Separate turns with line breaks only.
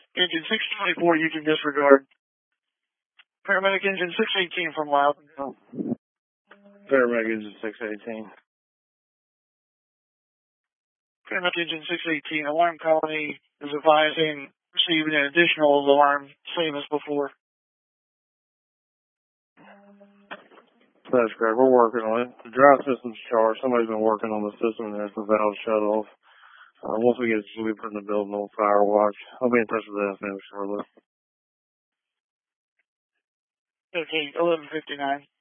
Engine 624, you can disregard. Paramedic engine 618 from Loudon.
Paramedic engine 618.
Paramedic engine 618, alarm colony is advising receiving an additional alarm, same as before.
That's correct. We're working on it. The drive system's charged. Somebody's been working on the system and there's the valve shut off. Once we get it, we'll be putting the building on fire watch. I'll be in touch with that man shortly.
Okay, 11:59.